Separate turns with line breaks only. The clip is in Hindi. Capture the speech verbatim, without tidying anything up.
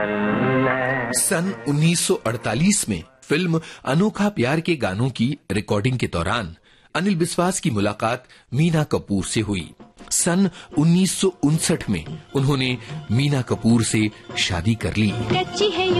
सन उन्नीस सौ अड़तालीस में फिल्म अनोखा प्यार के गानों की रिकॉर्डिंग के दौरान अनिल बिस्वास की मुलाकात मीना कपूर से हुई। सन उन्नीस सौ उनसठ में उन्होंने मीना कपूर से शादी कर ली।